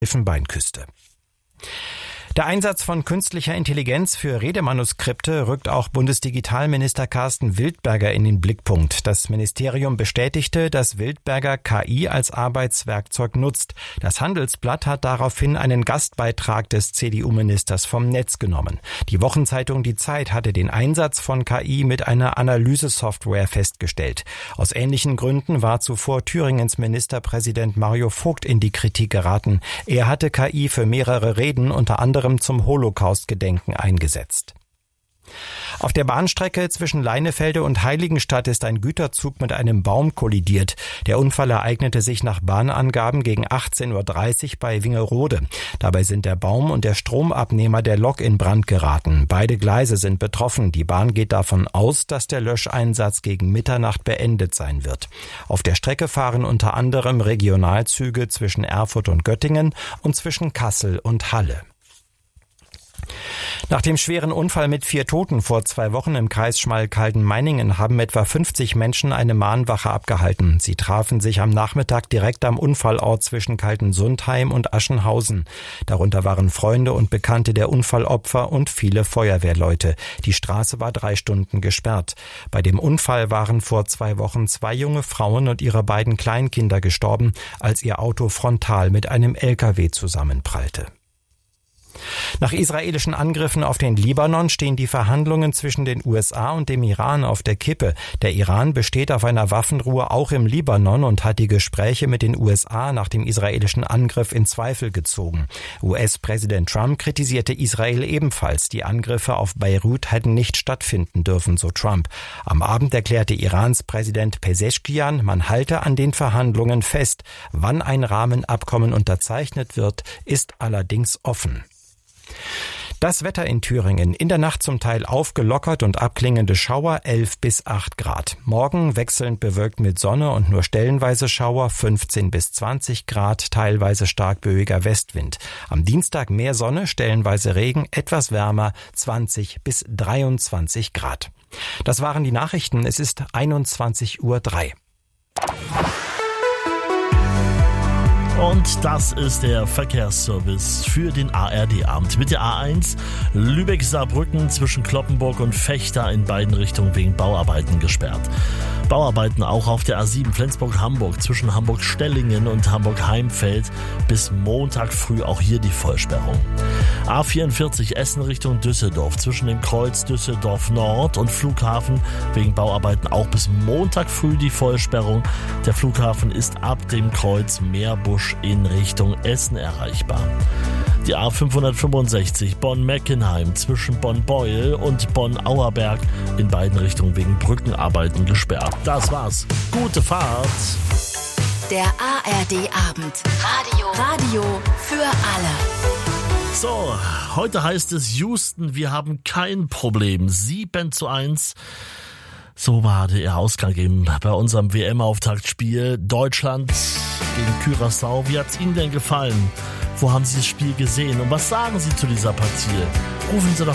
Elfenbeinküste. Der Einsatz von künstlicher Intelligenz für Redemanuskripte rückt auch Bundesdigitalminister Carsten Wildberger in den Blickpunkt. Das Ministerium bestätigte, dass Wildberger KI als Arbeitswerkzeug nutzt. Das Handelsblatt hat daraufhin einen Gastbeitrag des CDU-Ministers vom Netz genommen. Die Wochenzeitung Die Zeit hatte den Einsatz von KI mit einer Analysesoftware festgestellt. Aus ähnlichen Gründen war zuvor Thüringens Ministerpräsident Mario Vogt in die Kritik geraten. Er hatte KI für mehrere Reden, unter anderem zum Holocaust-Gedenken, eingesetzt. Auf der Bahnstrecke zwischen Leinefelde und Heiligenstadt ist ein Güterzug mit einem Baum kollidiert. Der Unfall ereignete sich nach Bahnangaben gegen 18:30 Uhr bei Wingerode. Dabei sind der Baum und der Stromabnehmer der Lok in Brand geraten. Beide Gleise sind betroffen. Die Bahn geht davon aus, dass der Löscheinsatz gegen Mitternacht beendet sein wird. Auf der Strecke fahren unter anderem Regionalzüge zwischen Erfurt und Göttingen und zwischen Kassel und Halle. Nach dem schweren Unfall mit 4 Toten vor 2 Wochen im Kreis Schmalkalden-Meiningen haben etwa 50 Menschen eine Mahnwache abgehalten. Sie trafen sich am Nachmittag direkt am Unfallort zwischen Kaltensundheim und Aschenhausen. Darunter waren Freunde und Bekannte der Unfallopfer und viele Feuerwehrleute. Die Straße war 3 Stunden gesperrt. Bei dem Unfall waren vor 2 Wochen 2 junge Frauen und ihre beiden Kleinkinder gestorben, als ihr Auto frontal mit einem LKW zusammenprallte. Nach israelischen Angriffen auf den Libanon stehen die Verhandlungen zwischen den USA und dem Iran auf der Kippe. Der Iran besteht auf einer Waffenruhe auch im Libanon und hat die Gespräche mit den USA nach dem israelischen Angriff in Zweifel gezogen. US-Präsident Trump kritisierte Israel ebenfalls. Die Angriffe auf Beirut hätten nicht stattfinden dürfen, so Trump. Am Abend erklärte Irans Präsident Pezeshkian, man halte an den Verhandlungen fest. Wann ein Rahmenabkommen unterzeichnet wird, ist allerdings offen. Das Wetter in Thüringen. In der Nacht zum Teil aufgelockert und abklingende Schauer, 11 bis 8 Grad. Morgen wechselnd bewölkt mit Sonne und nur stellenweise Schauer, 15 bis 20 Grad, teilweise stark böiger Westwind. Am Dienstag mehr Sonne, stellenweise Regen, etwas wärmer, 20 bis 23 Grad. Das waren die Nachrichten. Es ist 21:03 Uhr. Und das ist der Verkehrsservice für den ARD-Abend. Mit der A1 Lübeck-Saarbrücken zwischen Cloppenburg und Vechta in beiden Richtungen wegen Bauarbeiten gesperrt. Bauarbeiten auch auf der A7 Flensburg-Hamburg zwischen Hamburg-Stellingen und Hamburg-Heimfeld bis Montag früh auch hier die Vollsperrung. A44 Essen Richtung Düsseldorf zwischen dem Kreuz Düsseldorf Nord und Flughafen wegen Bauarbeiten auch bis Montag früh die Vollsperrung. Der Flughafen ist ab dem Kreuz Meerbusch in Richtung Essen erreichbar. Die A565 Bonn-Meckenheim zwischen Bonn-Beuel und Bonn-Auerberg in beiden Richtungen wegen Brückenarbeiten gesperrt. Das war's. Gute Fahrt. Der ARD-Abend. Radio für alle. So, heute heißt es Houston, wir haben kein Problem. 7:1. So war der Ausgang eben bei unserem WM-Auftaktspiel. Deutschland gegen Curaçao. Wie hat's Ihnen denn gefallen? Wo haben Sie das Spiel gesehen? Und was sagen Sie zu dieser Partie? Rufen Sie doch